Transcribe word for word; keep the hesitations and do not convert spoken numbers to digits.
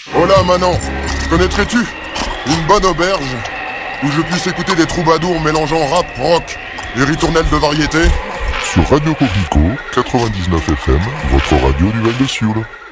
Hola Manon, connaîtrais-tu une bonne auberge où je puisse écouter des troubadours mélangeant rap, rock et ritournelles de variété? Sur Radio Coquelicot, quatre-vingt-dix-neuf F M, votre radio du Val de Sioule.